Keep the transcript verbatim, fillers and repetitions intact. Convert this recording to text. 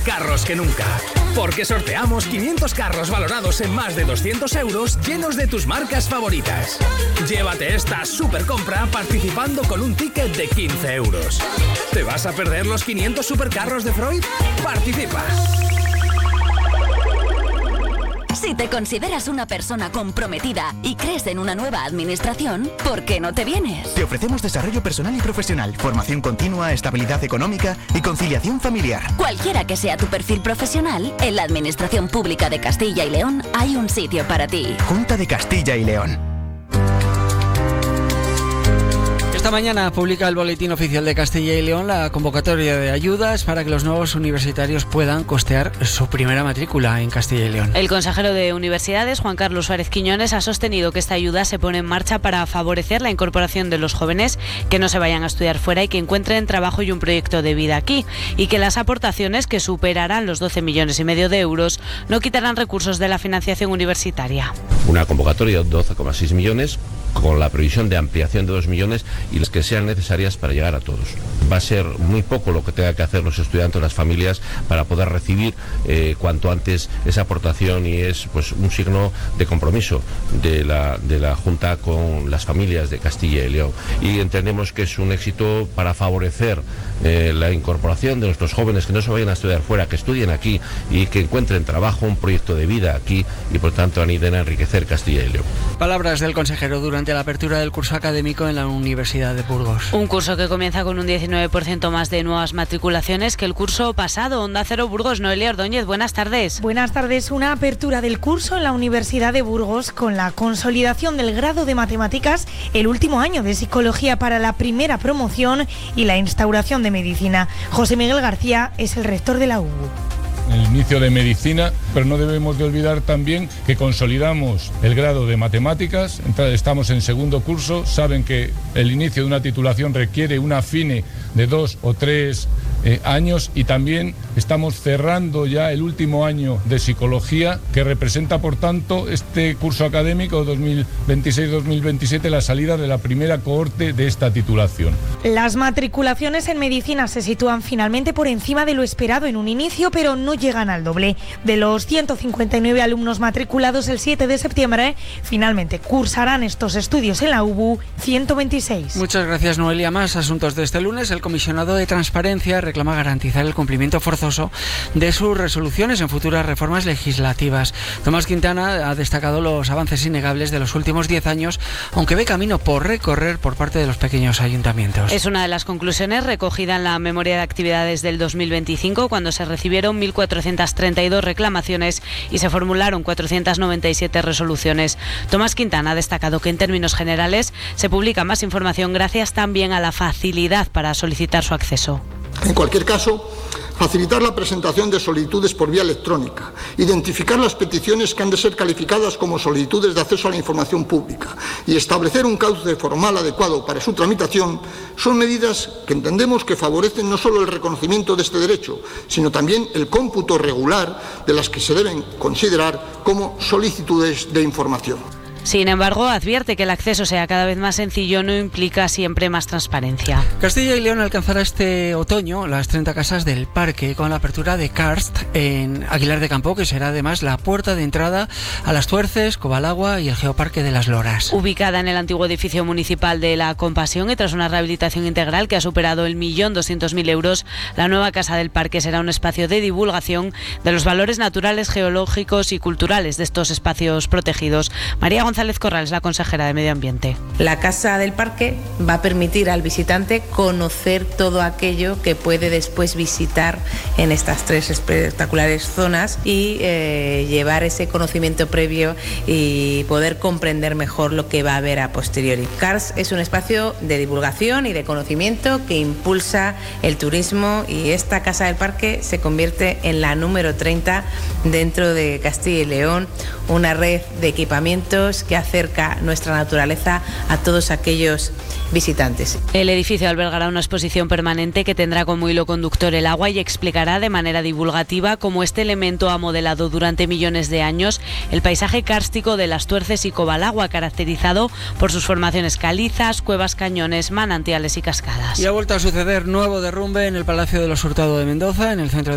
carros que nunca. Porque sorteamos quinientos carros valorados en más de doscientos euros llenos de tus marcas favoritas. Llévate esta super compra participando con un ticket de quince euros. ¿Te vas a perder los quinientos supercarros de Freud? Participa. Si te consideras una persona comprometida y crees en una nueva administración, ¿por qué no te vienes? Te ofrecemos desarrollo personal y profesional, formación continua, estabilidad económica y conciliación familiar. Cualquiera que sea tu perfil profesional, en la Administración Pública de Castilla y León hay un sitio para ti. Junta de Castilla y León. Esta mañana publica el Boletín Oficial de Castilla y León la convocatoria de ayudas para que los nuevos universitarios puedan costear su primera matrícula en Castilla y León. El consejero de Universidades, Juan Carlos Suárez Quiñones, ha sostenido que esta ayuda se pone en marcha para favorecer la incorporación de los jóvenes que no se vayan a estudiar fuera y que encuentren trabajo y un proyecto de vida aquí, y que las aportaciones, que superarán los doce millones y medio de euros, no quitarán recursos de la financiación universitaria. Una convocatoria de doce coma seis millones con la previsión de ampliación de dos millones y las que sean necesarias para llegar a todos. Va a ser muy poco lo que tengan que hacer los estudiantes, las familias, para poder recibir eh, cuanto antes esa aportación, y es pues un signo de compromiso de la, de la Junta con las familias de Castilla y León. Y entendemos que es un éxito para favorecer eh, la incorporación de nuestros jóvenes que no se vayan a estudiar fuera, que estudien aquí y que encuentren trabajo, un proyecto de vida aquí, y por tanto ayuden a enriquecer Castilla y León. Palabras del consejero durante la apertura del curso académico en la Universidad de Burgos. Un curso que comienza con un diecinueve por ciento más de nuevas matriculaciones que el curso pasado. Onda Cero Burgos, Noelia Ordóñez, buenas tardes. Buenas tardes. Una apertura del curso en la Universidad de Burgos con la consolidación del grado de Matemáticas, el último año de Psicología para la primera promoción y la instauración de Medicina. José Miguel García es el rector de la U B U. El inicio de medicina, pero no debemos de olvidar también que consolidamos el grado de matemáticas. Estamos en segundo curso, saben que el inicio de una titulación requiere una fine de dos o tres eh, años, y también estamos cerrando ya el último año de psicología, que representa por tanto este curso académico dos mil veintiséis dos mil veintisiete la salida de la primera cohorte de esta titulación. Las matriculaciones en medicina se sitúan finalmente por encima de lo esperado en un inicio, pero no llegan al doble. De los ciento cincuenta y nueve alumnos matriculados el siete de septiembre, finalmente cursarán estos estudios en la U B U ciento veintiséis. Muchas gracias, Noelia. Más asuntos de este lunes. El comisionado de Transparencia reclama garantizar el cumplimiento forzoso de sus resoluciones en futuras reformas legislativas. Tomás Quintana ha destacado los avances innegables de los últimos diez años, aunque ve camino por recorrer por parte de los pequeños ayuntamientos. Es una de las conclusiones recogida en la memoria de actividades del dos mil veinticinco, cuando se recibieron mil cuatrocientas treinta y dos reclamaciones y se formularon cuatrocientas noventa y siete resoluciones. Tomás Quintana ha destacado que en términos generales se publica más información gracias también a la facilidad para solicitar su acceso. En cualquier caso, facilitar la presentación de solicitudes por vía electrónica, identificar las peticiones que han de ser calificadas como solicitudes de acceso a la información pública y establecer un cauce formal adecuado para su tramitación son medidas que entendemos que favorecen no solo el reconocimiento de este derecho, sino también el cómputo regular de las que se deben considerar como solicitudes de información. Sin embargo, advierte que el acceso sea cada vez más sencillo no implica siempre más transparencia. Castilla y León alcanzará este otoño las treinta casas del parque con la apertura de Karst en Aguilar de Campo, que será además la puerta de entrada a Las Tuerces, Cobalagua y el Geoparque de las Loras. Ubicada en el antiguo edificio municipal de La Compasión y tras una rehabilitación integral que ha superado el millón doscientos mil euros, la nueva casa del parque será un espacio de divulgación de los valores naturales, geológicos y culturales de estos espacios protegidos. María González González Corrales, la consejera de Medio Ambiente. La Casa del Parque va a permitir al visitante conocer todo aquello que puede después visitar en estas tres espectaculares zonas y eh, llevar ese conocimiento previo y poder comprender mejor lo que va a haber a posteriori. CARS es un espacio de divulgación y de conocimiento que impulsa el turismo y esta Casa del Parque se convierte en la número treinta dentro de Castilla y León, una red de equipamientos que acerca nuestra naturaleza a todos aquellos visitantes. El edificio albergará una exposición permanente que tendrá como hilo conductor el agua y explicará de manera divulgativa cómo este elemento ha modelado durante millones de años el paisaje kárstico de Las Tuerces y Cobalagua, caracterizado por sus formaciones calizas, cuevas, cañones, manantiales y cascadas. Y ha vuelto a suceder nuevo derrumbe en el Palacio de los Hurtado de Mendoza, en el centro